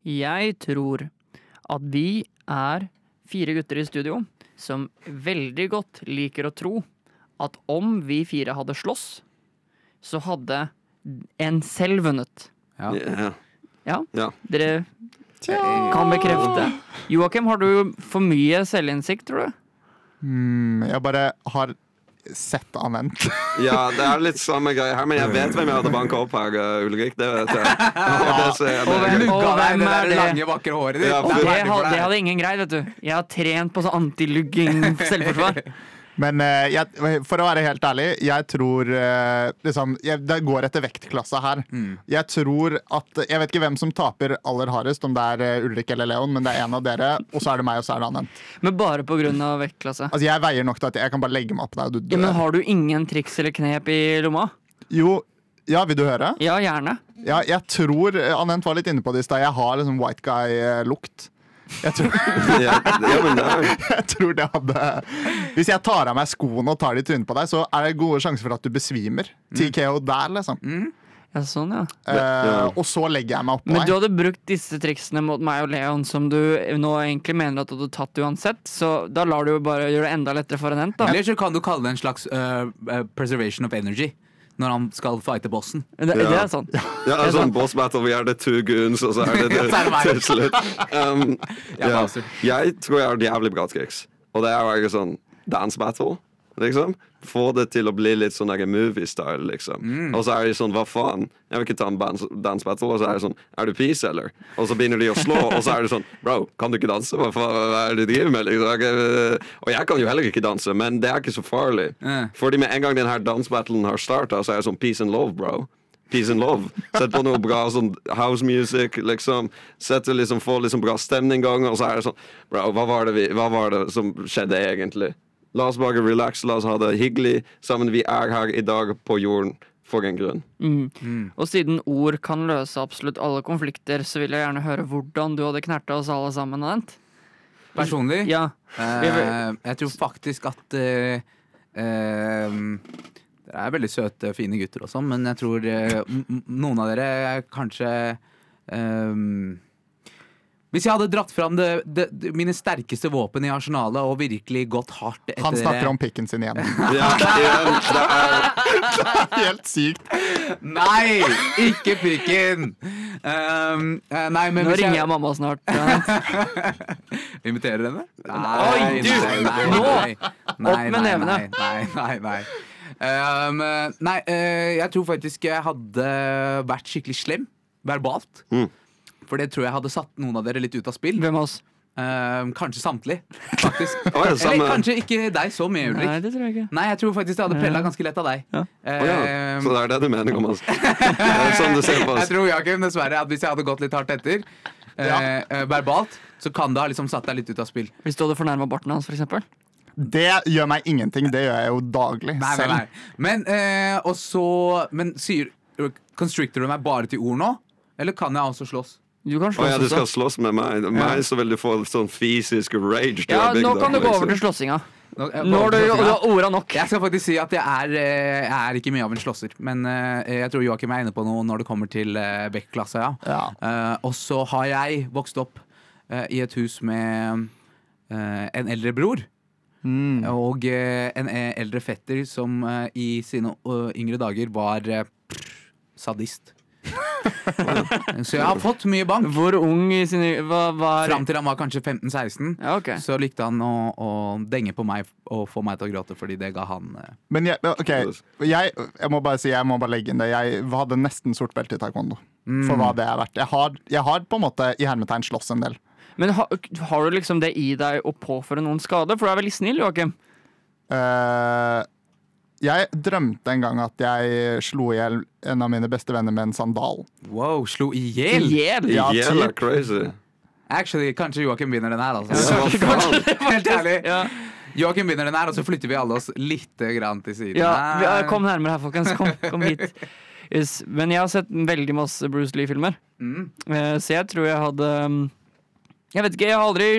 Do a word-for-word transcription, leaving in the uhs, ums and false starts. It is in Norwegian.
Jeg tror at vi er fire gutter i studio som veldig godt liker å tro at om vi fire hadde slåss, så hadde en selv vunnet. Ja. Yeah. Ja, Ja. dere kan bekrefte. Joakim, har du for mye selvinnsikt, tror du? Mm, jeg bare har sett anvendt. Ja, det er litt samme greie her, men jeg vet hvem jeg hadde banket opp her, uh, Ulrik. Det vet jeg. Og det ser jeg Og hvem- med. og Lugga deg hvem det er der det? lange, vakre håret ditt. Ja, Det er Det, verdig for hadde, deg. det hadde ingen greid, vet du. Jeg har trent på sånn antilugging selvforsvar. Men eh, jeg, for å være helt ærlig, jeg tror eh, liksom, jeg, det går etter vektklasse her. Mm. Jeg tror at Jeg vet ikke hvem som taper aller hardest, om det er eh, Ulrik eller Leon, men det er en av dere, og så er det meg, og så er det annet. Men bare på grunn av vektklasse. Altså, jeg veier nok til at jeg kan bare legge meg opp der, og du Ja, men dør. har du ingen triks eller knep i lomma? Jo, ja, vil du høre? Ja, gjerne. Ja, jeg tror eh, Anent var litt inne på det i stad. Jeg har liksom white guy-lukt. Jeg tror, Ja, ja, men det er jeg tror det hadde Hvis jeg tar av meg skoene og tar de i trynet på deg, så er det gode sjanser for at du besvimer. T K O der, liksom. Ja, sånn, ja. Eh, og så legger jeg meg oppå Men du deg. hadde brukt disse triksene mot meg og Leon som du nå egentlig mener at du hadde tatt uansett, så da lar du jo bare gjøre det enda lettere for en hent, da. Eller så kan du kalle det en slags uh, uh, preservation of energy når han skal fighte bossen. Det, det Ja. er sånn. Ja, altså en boss battle, vi er det two goons, og så er det det Så er det meg. til slutt. Um, Ja, ja. Bowser. Jeg tror jeg har et jævlig bra triks, og det er jo ikke sånn dance battle, liksom. Få det til å bli litt sånn der movie-style, liksom. Og så er de sånn, hva faen? Jeg vil ikke ta en dance, dance battle, og så er det sånn, er du peace, eller? Og så begynner de å slå, og så er det sånn, bro, kan du ikke danse? Hva faen hva er det du driver med, liksom? Jeg- Og jeg kan jo heller ikke danse, men det er ikke så farlig. Eh. Fordi med en gang den her dance-battlen har startet, så er det sånn peace and love, bro. Peace and love. Sett på noe bra sånn house music, liksom. Sett det liksom, få liksom bra stemning i gang, og så er det sånn, bro, hva var det, vi, hva var det som skjedde egentlig? La oss bare relax, la oss ha det hyggelig sammen. Vi er her i dag på jorden for en grunn. Og siden ord kan løse absolutt alle konflikter, så vil jeg gjerne høre hvordan du hadde knerta oss alle sammen, Anent. Personlig? Ja. Eh, jeg tror faktisk at eh, eh, dere er veldig søte, fine gutter og sånn, men jeg tror eh, m- m- noen av dere er kanskje eh, hvis jeg hadde dratt fram det, det, det, mine sterkeste våpen i arsenalet og virkelig gått hardt etter Han snakker om pikken sin igjen. Ja, igjen, det er Helt sykt. Nei, ikke pikken! Um, eh, nei, men Nå hvis ringer jeg mamma snart. Anent. Inviterer henne? Oi, du! Nå! Opp med nevene. Nei, nei, nei. Um, nei, eh, jeg tror faktisk jeg hadde vært skikkelig slem verbalt. Mm. For det tror jeg hadde satt noen av dere litt ut av spill. Hvem av oss? Um, kanskje samtlige, faktisk. Å, ja, samme. Eller kanskje ikke deg så mye, Ulrik. Nei, det tror jeg ikke. Nei, jeg tror faktisk det hadde prella ganske lett av deg. Ja. Å ja, Um, så det er det du mener om oss. Det er sånn du ser på Jeg oss. tror Joakim, dessverre, at hvis jeg hadde gått litt hardt etter eh, eh, verbalt, så kan det ha liksom satt deg litt ut av spill. Hvis du hadde fornærma barten hans, for eksempel. Det gjør meg ingenting. Det gjør jeg jo daglig Nei, nei, selv. nei. Men, eh, og så, men sier Constrictor du meg bare til ord nå? Eller kan jeg også slåss? Du kan Å slåss ja, du skal også. slåss med meg. Meg så vil du få sånn fysisk rage. Ja, big nå dog, kan du gå over til liksom. slåssinga. Nå, jeg- Nå har du, du har orda nok. Jeg skal faktisk si at jeg er, eh, jeg er ikke mye av en slåsser. Men eh, jeg tror Joakim er inne på noe når det kommer til uh, Beck-klasse. Ja. Ja. Eh, og så har jeg vokst opp eh, i et hus med eh, en eldre bror. Mm. Og eh, en eh, eldre fetter som eh, i sine eh, yngre dager var eh, sadist. Så jeg har fått mye bank. Hvor ung i sin hva var Fram til han var kanskje femten seksten. Ja, ok. Så likte han å, å denge på meg og få meg til å gråte, fordi det ga han eh. Men jeg, ok, jeg, jeg må bare si Jeg må bare legge inn det. Jeg hadde nesten sort belte i taekwondo. For hva det er verdt. Jeg har, jeg har på en måte i hermetegn slåss en del. Men ha, har du liksom det i deg å påføre noen skade? For du er veldig snill, Joakim. Eh, jeg drømte en gang at jeg slo i hjel en av mine beste venner med en sandal. Wow, slo i hjel! Hjel. Ja, Jævla typ. crazy. Actually, kanskje Joakim vinner den her, altså. Ja, hva faen? Helt ærlig. Ja. Joakim vinner den her, og så flytter vi alle oss litt grann til siden. Ja, vi, Nei. ja, kom nærmere her, folkens. Kom, kom hit. Yes. Men jeg har sett veldig masse Bruce Lee-filmer. Mm. Eh, Så jeg tror jeg hadde um, Jeg vet ikke, jeg har aldri